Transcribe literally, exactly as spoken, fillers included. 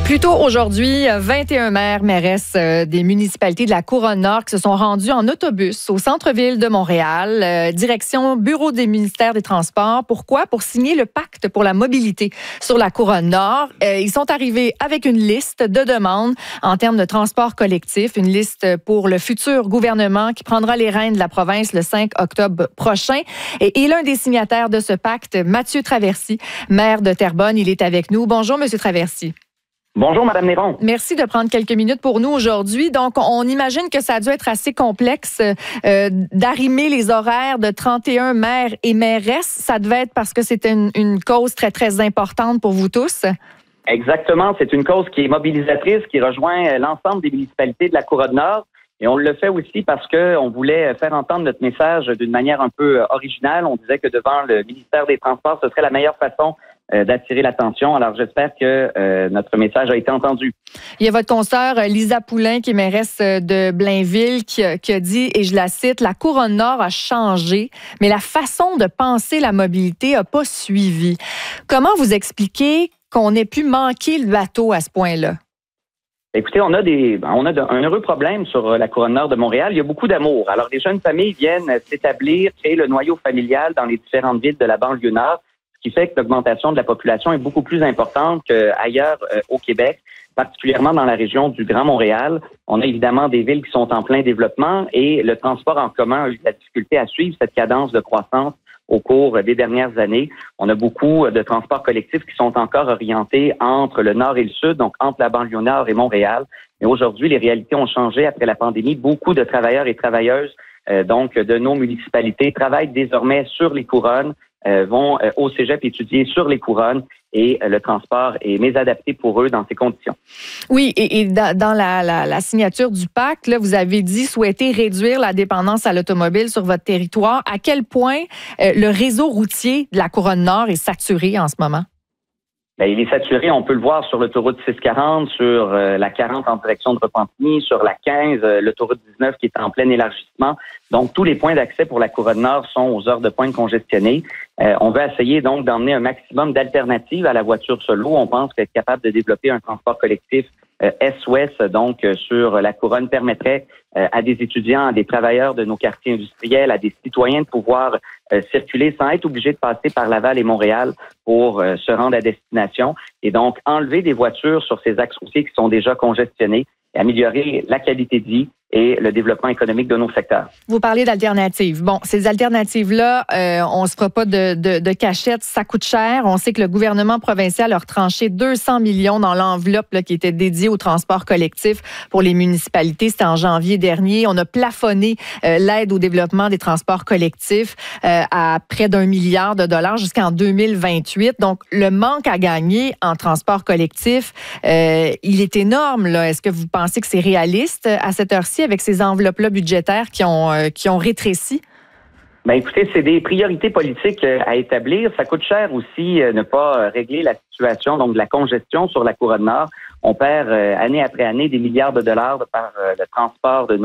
Plus tôt aujourd'hui, vingt et un maires, mairesses des municipalités de la Couronne-Nord qui se sont rendus en autobus au centre-ville de Montréal, euh, direction bureau des ministères des Transports. Pourquoi? Pour signer le pacte pour la mobilité sur la Couronne-Nord. Euh, ils sont arrivés avec une liste de demandes en termes de transport collectif, une liste pour le futur gouvernement qui prendra les rênes de la province le cinq octobre prochain. Et, et l'un des signataires de ce pacte, Mathieu Traversy, maire de Terrebonne, il est avec nous. Bonjour, Monsieur Traversy. Bonjour, Madame Néron. Merci de prendre quelques minutes pour nous aujourd'hui. Donc, on imagine que ça a dû être assez complexe euh, d'arrimer les horaires de trente et un maires et mairesses. Ça devait être parce que c'était une, une cause très, très importante pour vous tous. Exactement. C'est une cause qui est mobilisatrice, qui rejoint l'ensemble des municipalités de la Couronne-Nord. Et on le fait aussi parce qu'on voulait faire entendre notre message d'une manière un peu originale. On disait que devant le ministère des Transports, ce serait la meilleure façon euh, d'attirer l'attention. Alors, j'espère que euh, notre message a été entendu. Il y a votre consoeur Lisa Poulain, qui est mairesse de Blainville, qui a, qui a dit, et je la cite, « La Couronne-Nord a changé, mais la façon de penser la mobilité n'a pas suivi. » Comment vous expliquez qu'on ait pu manquer le bateau à ce point-là? Écoutez, on a des, on a un heureux problème sur la Couronne-Nord de Montréal. Il y a beaucoup d'amour. Alors, les jeunes familles viennent s'établir, créer le noyau familial dans les différentes villes de la banlieue nord, ce qui fait que l'augmentation de la population est beaucoup plus importante qu'ailleurs euh, au Québec, particulièrement dans la région du Grand Montréal. On a évidemment des villes qui sont en plein développement et le transport en commun a eu de la difficulté à suivre cette cadence de croissance au cours des dernières années. On a beaucoup de transports collectifs qui sont encore orientés entre le nord et le sud, donc entre la banlieue nord et Montréal. Mais aujourd'hui, les réalités ont changé après la pandémie. Beaucoup de travailleurs et travailleuses euh, donc de nos municipalités travaillent désormais sur les couronnes, euh, vont euh, au cégep étudier sur les couronnes et euh, le transport est mésadapté pour eux dans ces conditions. Oui, et, et dans la, la, la signature du pacte, là, vous avez dit souhaiter réduire la dépendance à l'automobile sur votre territoire. À quel point euh, le réseau routier de la Couronne-Nord est saturé en ce moment? Bien, il est saturé, on peut le voir sur l'autoroute six cent quarante, sur euh, la quarante en direction de Repentigny, sur la quinze, euh, l'autoroute dix-neuf qui est en plein élargissement. Donc, tous les points d'accès pour la Couronne-Nord sont aux heures de pointe congestionnées. Euh, on veut essayer donc d'emmener un maximum d'alternatives à la voiture solo. On pense qu'être capable de développer un transport collectif euh, est-ouest, donc euh, sur la Couronne, permettrait euh, à des étudiants, à des travailleurs de nos quartiers industriels, à des citoyens de pouvoir euh, circuler sans être obligés de passer par Laval et Montréal pour euh, se rendre à destination. Et donc, enlever des voitures sur ces axes routiers qui sont déjà congestionnés et améliorer la qualité de vie et le développement économique de nos secteurs. Vous parlez d'alternatives. Bon, ces alternatives-là, euh, on se fera pas de, de, de cachette, ça coûte cher. On sait que le gouvernement provincial a retranché deux cents millions dans l'enveloppe là, qui était dédiée au transport collectif pour les municipalités. C'était en janvier dernier. On a plafonné euh, l'aide au développement des transports collectifs euh, à près d'un milliard de dollars jusqu'en deux mille vingt-huit. Donc, le manque à gagner en transport collectif, euh, il est énorme. Là. Est-ce que vous pensez que c'est réaliste à cette heure-ci avec ces enveloppes-là budgétaires qui ont, euh, qui ont rétréci? Ben écoutez, c'est des priorités politiques euh, à établir. Ça coûte cher aussi euh, ne pas euh, régler la situation, donc de la congestion sur la Couronne-Nord. On perd euh, année après année des milliards de dollars par euh, le transport de nos